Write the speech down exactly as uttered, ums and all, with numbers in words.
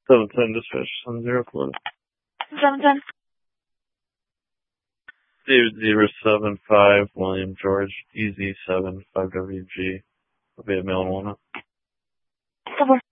seven ten dispatch, seven zero four. seven ten. David zero seven five, William George, E Z seven five W G. I'll be at mail in Walnut. Four.